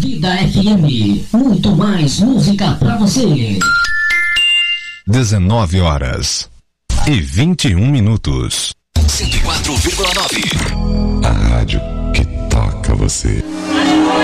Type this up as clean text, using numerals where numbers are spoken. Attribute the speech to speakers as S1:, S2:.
S1: Vida FM, muito mais música pra você.
S2: 19h21. 104,9.
S3: A rádio que toca você.